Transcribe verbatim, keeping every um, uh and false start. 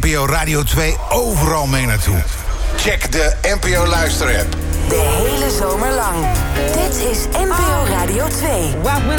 P O Radio twee overal mee naartoe. Check de N P O Luister-app. De hele zomer lang. Dit is N P O Radio twee.